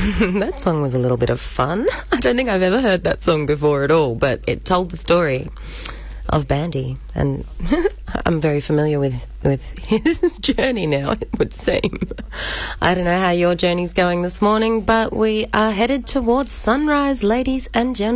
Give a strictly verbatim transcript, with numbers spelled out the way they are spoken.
That song was a little bit of fun. I don't think I've ever heard that song before at all, but it told the story of Bandy, and I'm very familiar with, with his journey now, it would seem. I don't know how your journey's going this morning, but we are headed towards sunrise, ladies and gentlemen.